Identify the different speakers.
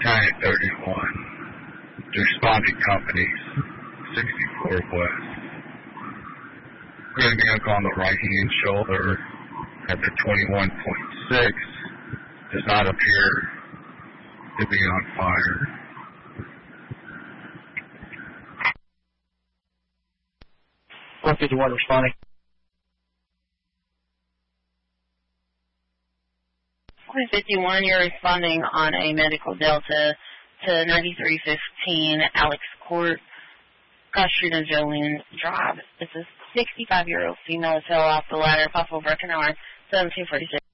Speaker 1: Battalion 31. The responding companies, 64 West. Green vehicle on the right-hand shoulder at the 21.6 does not appear to be on fire.
Speaker 2: .151 responding.
Speaker 3: 151, you're responding on a medical delta to 9315 Alex Court, Cross Street and Jolene Drive. This is 65-year-old female who fell off the ladder, possible broken arm, 1746.